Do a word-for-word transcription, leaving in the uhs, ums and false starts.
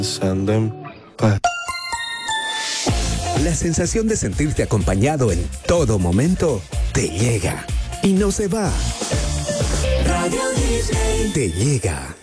Pensando en paz. La sensación de sentirte acompañado en todo momento te llega y no se va. Radio Disney te llega.